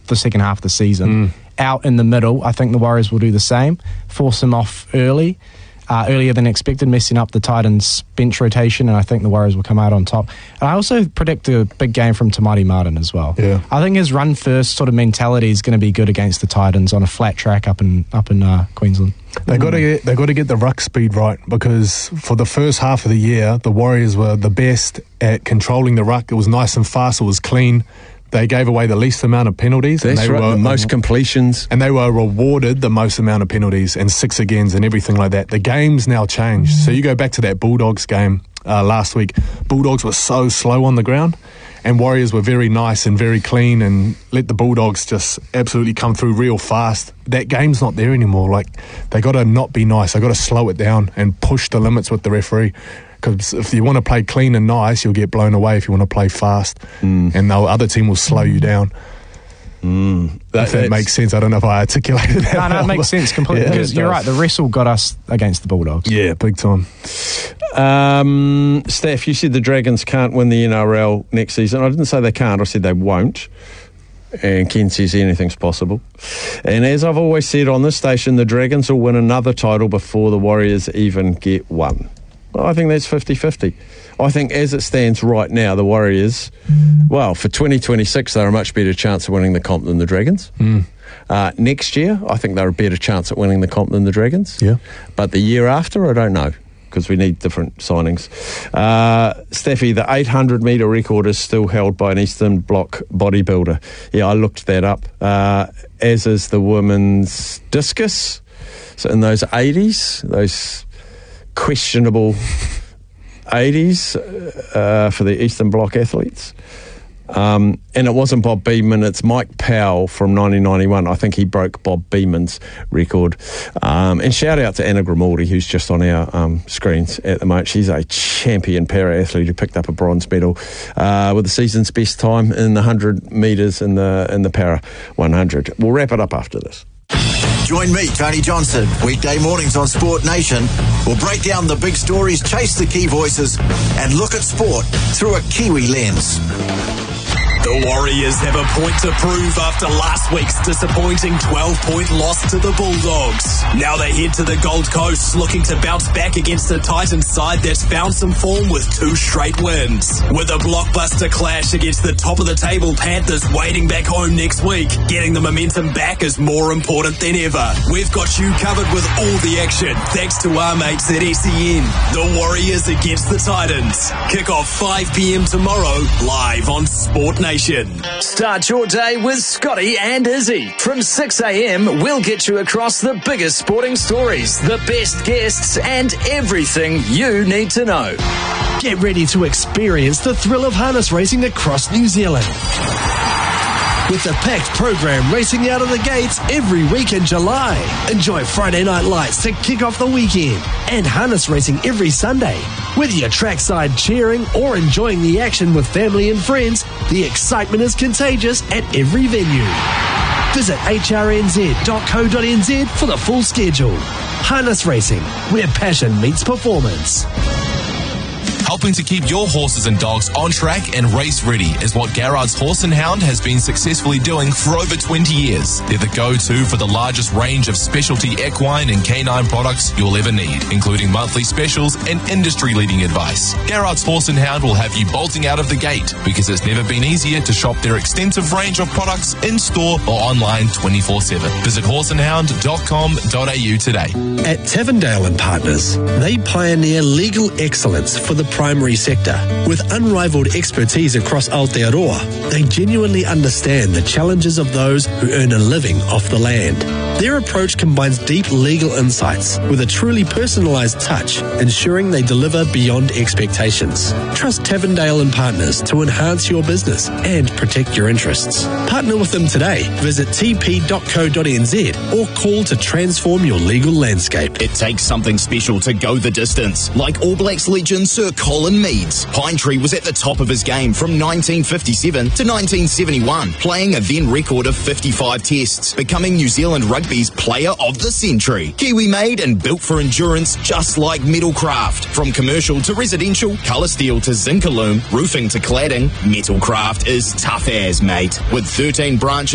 the second half of the season. Out in the middle, I think the Warriors will do the same, force him off earlier than expected, messing up the Titans' bench rotation, and I think the Warriors will come out on top. And I also predict a big game from Tamati Martin as well. Yeah. I think his run-first sort of mentality is going to be good against the Titans on a flat track up in Queensland. They got to get the ruck speed right, because for the first half of the year, the Warriors were the best at controlling the ruck. It was nice and fast. It was clean. They gave away the least amount of penalties. That's and they right, were the most completions. And they were rewarded the most amount of penalties and 6 agains and everything like that. The game's now changed. So you go back to that Bulldogs game last week. Bulldogs were so slow on the ground, and Warriors were very nice and very clean and let the Bulldogs just absolutely come through real fast. That game's not there anymore. Like, they got to not be nice. They got to slow it down and push the limits with the referee. Because if you want to play clean and nice, you'll get blown away if you want to play fast. And the other team will slow you down. If that makes sense. I don't know if I articulated that. No, it makes sense completely. Because you're right, the wrestle got us against the Bulldogs. Yeah, big time. Steph, you said the Dragons can't win the NRL next season. I didn't say they can't, I said they won't. And Ken says anything's possible. And as I've always said on this station, the Dragons will win another title before the Warriors even get one. I think that's 50-50. I think as it stands right now, the Warriors, well, for 2026, they're a much better chance of winning the comp than the Dragons. Next year, I think they're a better chance at winning the comp than the Dragons. Yeah. But the year after, I don't know, because we need different signings. Steffi, the 800-metre record is still held by an Eastern Bloc bodybuilder. Yeah, I looked that up. As is the women's discus. So in those 80s, those questionable 80s for the Eastern Bloc athletes. And it wasn't Bob Beamon, it's Mike Powell from 1991. I think he broke Bob Beamon's record. And shout out to Anna Grimaldi, who's just on our screens at the moment. She's a champion para-athlete who picked up a bronze medal with the season's best time in the 100 metres in the para 100. We'll wrap it up after this. Join me, Tony Johnson, weekday mornings on Sport Nation. We'll break down the big stories, chase the key voices, and look at sport through a Kiwi lens. The Warriors have a point to prove after last week's disappointing 12-point loss to the Bulldogs. Now they head to the Gold Coast looking to bounce back against a Titans side that's found some form with 2 straight wins. With a blockbuster clash against the top-of-the-table Panthers waiting back home next week, getting the momentum back is more important than ever. We've got you covered with all the action thanks to our mates at SEN. The Warriors against the Titans. Kick off 5 p.m. tomorrow, live on Sport Nation. Start your day with Scotty and Izzy. From 6 a.m, we'll get you across the biggest sporting stories, the best guests, and everything you need to know. Get ready to experience the thrill of harness racing across New Zealand. With a packed program racing out of the gates every week in July. Enjoy Friday night lights to kick off the weekend and harness racing every Sunday. Whether you're trackside cheering or enjoying the action with family and friends, the excitement is contagious at every venue. Visit hrnz.co.nz for the full schedule. Harness racing, where passion meets performance. Helping to keep your horses and dogs on track and race ready is what Garrard's Horse and Hound has been successfully doing for over 20 years. They're the go-to for the largest range of specialty equine and canine products you'll ever need, including monthly specials and industry-leading advice. Garrard's Horse and Hound will have you bolting out of the gate because it's never been easier to shop their extensive range of products in-store or online 24/7. Visit horseandhound.com.au today. At Tavendale and Partners, they pioneer legal excellence for the primary sector. With unrivaled expertise across Aotearoa, they genuinely understand the challenges of those who earn a living off the land. Their approach combines deep legal insights with a truly personalised touch, ensuring they deliver beyond expectations. Trust Tavendale and Partners to enhance your business and protect your interests. Partner with them today. Visit tp.co.nz or call to transform your legal landscape. It takes something special to go the distance, like All Blacks legend Sir Colin Meads. Pinetree was at the top of his game from 1957 to 1971, playing a then record of 55 tests, becoming New Zealand Rugby's Player of the Century. Kiwi made and built for endurance, just like Metalcraft. From commercial to residential, colour steel to zinc aluminum, roofing to cladding, Metalcraft is tough as, mate. With 13 branches